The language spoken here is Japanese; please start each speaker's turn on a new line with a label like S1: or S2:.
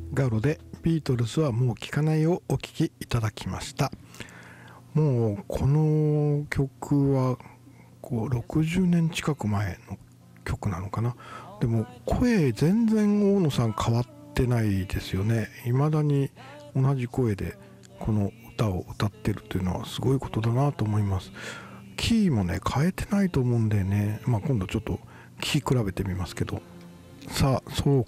S1: ガウロでビートルズはもう聴かないをお聴きいただきました。もうこの曲はこう60年近く前の曲なのかな。でも声全然大野さん変わってないですよね。未だに同じ声でこの歌を歌ってるというのはすごいことだなと思います。キーもね変えてないと思うんでね、今度ちょっと聴き比べてみますけど、さあそう